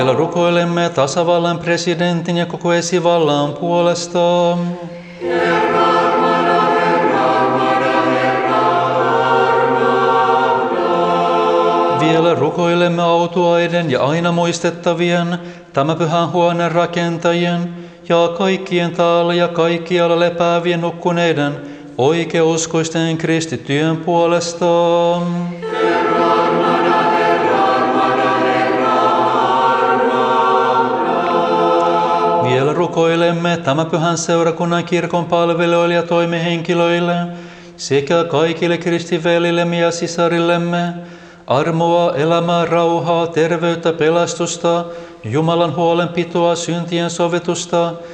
Vielä rukoilemme tasavallan presidentin ja koko esivallan puolesta. Vielä rukoilemme autuaiden ja aina muistettavien, tämän pyhän huoneen rakentajien ja kaikkien täällä ja kaikkialla lepäävien nukkuneiden oikeuskoisten kristittyjen puolesta. Vielä rukoilemme tämän pyhän seurakunnan kirkon palvelijoille ja toimihenkilöille sekä kaikille kristivelillemme ja sisarillemme armoa, elämää, rauhaa, terveyttä, pelastusta, Jumalan huolenpitoa, syntien sovitusta